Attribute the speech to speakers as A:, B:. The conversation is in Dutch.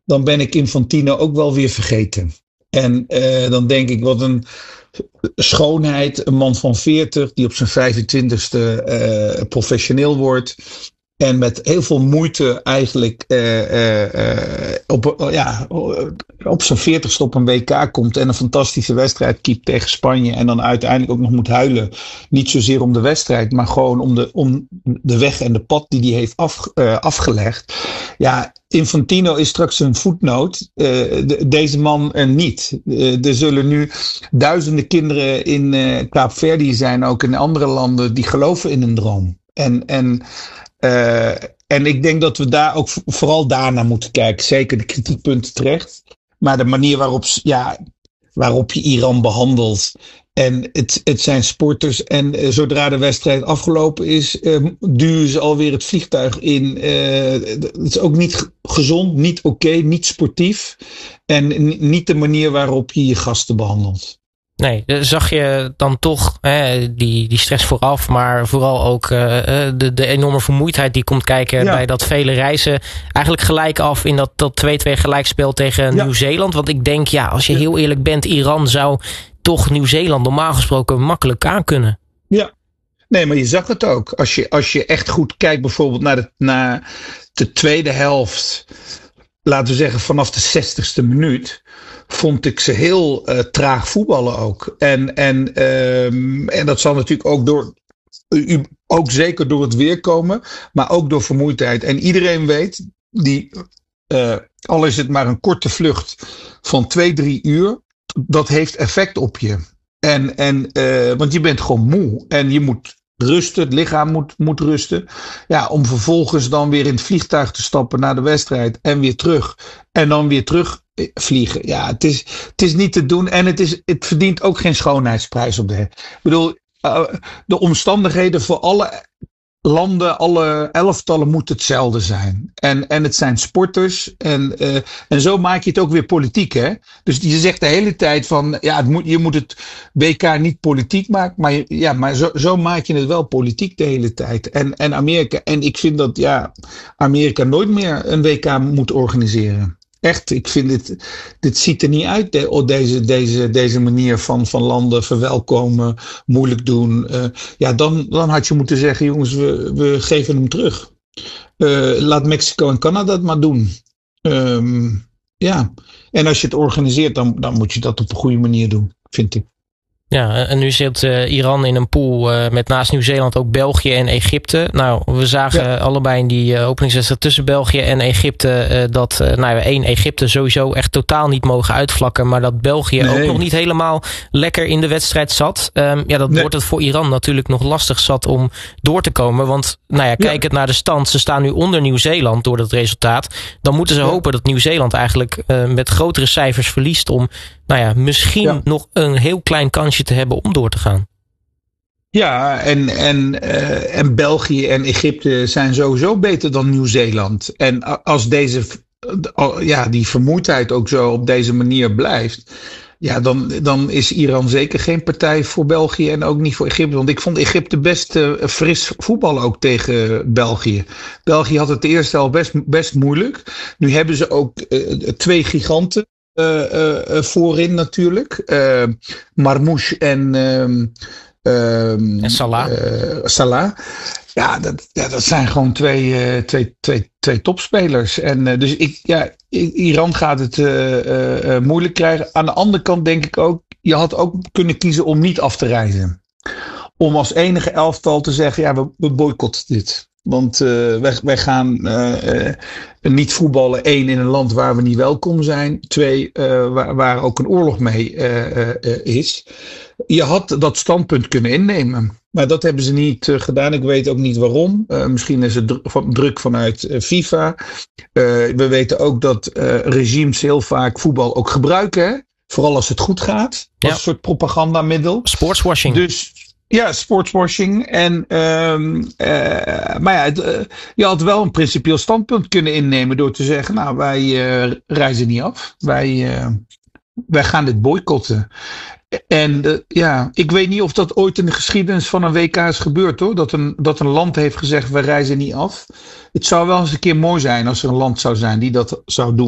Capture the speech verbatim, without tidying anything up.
A: dan ben ik Infantino ook wel weer vergeten. En uh, dan denk ik, wat een schoonheid. Een man van veertig die op zijn vijfentwintigste uh, professioneel wordt. En met heel veel moeite eigenlijk uh, uh, uh, op, uh, ja, op zijn veertigste op een W K komt. En een fantastische wedstrijd keept tegen Spanje. En dan uiteindelijk ook nog moet huilen. Niet zozeer om de wedstrijd, maar gewoon om de, om de weg en de pad die hij heeft af, uh, afgelegd. Ja, Infantino is straks een voetnoot. Uh, de, deze man uh, niet. Uh, er zullen nu duizenden kinderen in uh, Kaapverdië zijn, ook in andere landen, die geloven in een droom. En... en Uh, en ik denk dat we daar ook vooral daarnaar moeten kijken. Zeker de kritiekpunten terecht. Maar de manier waarop, ja, waarop je Iran behandelt. En het, het zijn sporters. En uh, zodra de wedstrijd afgelopen is, uh, duwen ze alweer het vliegtuig in. Uh, het is ook niet gezond, niet oké, okay, niet sportief. En n- niet de manier waarop je je gasten behandelt.
B: Nee, zag je dan toch hè, die, die stress vooraf, maar vooral ook uh, de, de enorme vermoeidheid die komt kijken ja. bij dat vele reizen. Eigenlijk gelijk af in dat, dat twee-twee gelijkspel tegen ja. Nieuw-Zeeland. Want ik denk, ja, als je heel eerlijk bent, Iran zou toch Nieuw-Zeeland normaal gesproken makkelijk aan kunnen.
A: Ja, nee, maar je zag het ook. Als je, als je echt goed kijkt bijvoorbeeld naar de, naar de tweede helft, laten we zeggen vanaf de zestigste minuut, vond ik ze heel uh, traag voetballen ook. En, en, um, en dat zal natuurlijk ook door, uh, ook zeker door het weer komen, maar ook door vermoeidheid. En iedereen weet, die, uh, al is het maar een korte vlucht van twee, drie uur, dat heeft effect op je. En, en, uh, want je bent gewoon moe en je moet rusten, het lichaam moet, moet rusten. Ja, om vervolgens dan weer in het vliegtuig te stappen naar de wedstrijd en weer terug. En dan weer terug vliegen. Ja, het is, het is niet te doen en het, is, het verdient ook geen schoonheidsprijs op de. Ik bedoel, uh, de omstandigheden voor alle landen, alle elftallen moeten hetzelfde zijn. En, en het zijn sporters. En, uh, en zo maak je het ook weer politiek, hè? Dus je zegt de hele tijd van, ja, het moet, je moet het W K niet politiek maken. Maar, ja, maar zo, zo maak je het wel politiek de hele tijd. En, en Amerika, en ik vind dat, ja, Amerika nooit meer een W K moet organiseren. Echt, ik vind dit, dit ziet er niet uit, de, deze, deze, deze manier van, van landen verwelkomen, moeilijk doen. Uh, ja, dan, dan had je moeten zeggen, jongens, we, we geven hem terug. Uh, laat Mexico en Canada het maar doen. Um, ja, en als je het organiseert, dan, dan moet je dat op een goede manier doen, vind ik.
B: Ja, en nu zit uh, Iran in een pool uh, met naast Nieuw-Zeeland ook België en Egypte. Nou, we zagen ja. allebei in die uh, openingswedstrijd tussen België en Egypte uh, dat, uh, nou ja, één, Egypte sowieso echt totaal niet mogen uitvlakken, maar dat België nee. ook nog niet helemaal lekker in de wedstrijd zat. Um, ja, dat nee. wordt het voor Iran natuurlijk nog lastig zat om door te komen, want, nou ja, kijk ja. het naar de stand, ze staan nu onder Nieuw-Zeeland door dat resultaat. Dan moeten ze ja. hopen dat Nieuw-Zeeland eigenlijk uh, met grotere cijfers verliest om, nou ja, misschien ja. nog een heel klein kansje te hebben om door te gaan.
A: Ja, en, en, uh, en België en Egypte zijn sowieso beter dan Nieuw-Zeeland. En als deze, ja, die vermoeidheid ook zo op deze manier blijft, ja, dan, dan is Iran zeker geen partij voor België en ook niet voor Egypte. Want ik vond Egypte best uh, fris voetballen ook tegen België. België had het de eerste helft best, best moeilijk. Nu hebben ze ook uh, twee giganten Uh, uh, voorin natuurlijk. Uh, Marmouche en, uh, uh,
B: en Salah.
A: Uh, Salah. Ja, dat, ja, dat zijn gewoon twee, uh, twee, twee, twee topspelers. En uh, dus ik, ja, Iran gaat het uh, uh, uh, moeilijk krijgen. Aan de andere kant denk ik ook, je had ook kunnen kiezen om niet af te reizen. Om als enige elftal te zeggen, ja, we, we boycotten dit. Want uh, wij, wij gaan uh, uh, niet voetballen. Één, in een land waar we niet welkom zijn. Twee, uh, waar, waar ook een oorlog mee uh, uh, is. Je had dat standpunt kunnen innemen. Maar dat hebben ze niet uh, gedaan. Ik weet ook niet waarom. Uh, misschien is het dr- van, druk vanuit uh, FIFA. Uh, we weten ook dat uh, regimes heel vaak voetbal ook gebruiken. Hè? Vooral als het goed gaat. Als ja. een soort propagandamiddel.
B: Sportswashing.
A: Dus ja, sportswashing. En, um, uh, maar ja, het, uh, je had wel een principieel standpunt kunnen innemen door te zeggen, nou, wij uh, reizen niet af. Wij, uh, wij gaan dit boycotten. En uh, ja, ik weet niet of dat ooit in de geschiedenis van een W K is gebeurd, hoor. Dat een, dat een land heeft gezegd, wij reizen niet af. Het zou wel eens een keer mooi zijn als er een land zou zijn die dat zou doen.